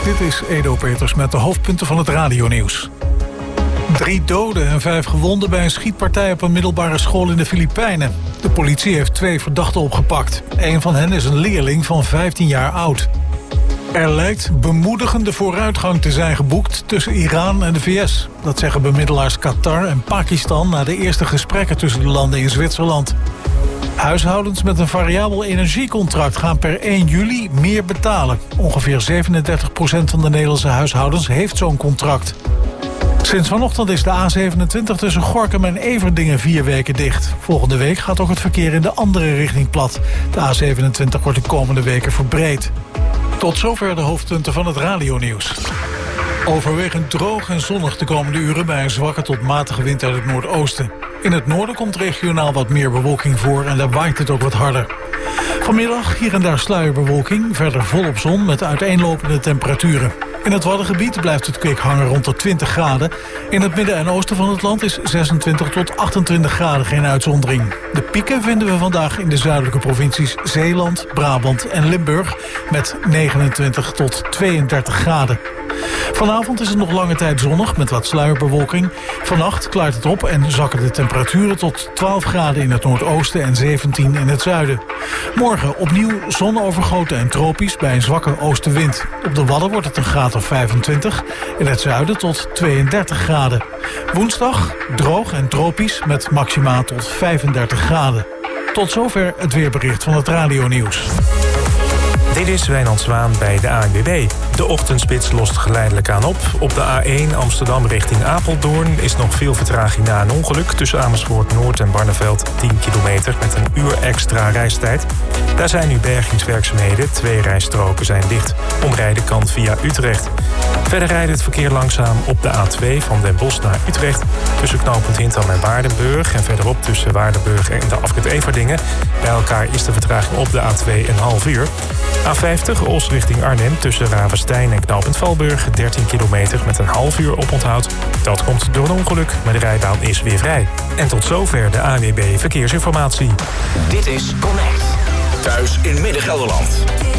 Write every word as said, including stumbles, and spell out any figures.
Dit is Edo Peters met de hoofdpunten van het radionieuws. Drie doden en vijf gewonden bij een schietpartij op een middelbare school in de Filipijnen. De politie heeft twee verdachten opgepakt. Een van hen is een leerling van vijftien jaar oud. Er lijkt bemoedigende vooruitgang te zijn geboekt tussen Iran en de V S. Dat zeggen bemiddelaars Qatar en Pakistan na de eerste gesprekken tussen de landen in Zwitserland. Huishoudens met een variabel energiecontract gaan per één juli meer betalen. Ongeveer zevenendertig procent van de Nederlandse huishoudens heeft zo'n contract. Sinds vanochtend is de A zevenentwintig tussen Gorinchem en Everdingen vier weken dicht. Volgende week gaat ook het verkeer in de andere richting plat. De A zevenentwintig wordt de komende weken verbreed. Tot zover de hoofdpunten van het radionieuws. Overwegend droog en zonnig de komende uren bij een zwakke tot matige wind uit het noordoosten. In het noorden komt regionaal wat meer bewolking voor en daar waait het ook wat harder. Vanmiddag hier en daar sluierbewolking, verder volop zon met uiteenlopende temperaturen. In het Waddengebied blijft het kwik hangen rond de twintig graden. In het midden en oosten van het land is zesentwintig tot achtentwintig graden geen uitzondering. De pieken vinden we vandaag in de zuidelijke provincies Zeeland, Brabant en Limburg met negenentwintig tot tweeëndertig graden. Vanavond is het nog lange tijd zonnig met wat sluierbewolking. Vannacht klaart het op en zakken de temperaturen tot twaalf graden in het noordoosten en zeventien in het zuiden. Morgen opnieuw zonovergoten en tropisch bij een zwakke oostenwind. Op de Wadden wordt het een graad of vijfentwintig, in het zuiden tot tweeëndertig graden. Woensdag droog en tropisch met maxima tot vijfendertig graden. Tot zover het weerbericht van het radionieuws. Dit is Wijnand Zwaan bij de A N W B. De ochtendspits lost geleidelijk aan op. Op de A één Amsterdam richting Apeldoorn is nog veel vertraging na een ongeluk. Tussen Amersfoort Noord en Barneveld tien kilometer met een uur extra reistijd. Daar zijn nu bergingswerkzaamheden. Twee rijstroken zijn dicht. Omrijden kan via Utrecht. Verder rijdt het verkeer langzaam op de A twee van Den Bosch naar Utrecht. Tussen knooppunt Hintham en Waardenburg. En verderop tussen Waardenburg en de afrit Everdingen. Bij elkaar is de vertraging op de A twee een half uur. A vijftig Os richting Arnhem tussen Ravenstein en knooppunt Valburg. dertien kilometer met een half uur oponthoud. Dat komt door een ongeluk, maar de rijbaan is weer vrij. En tot zover de A N W B Verkeersinformatie. Dit is Connect. Thuis in Midden-Gelderland.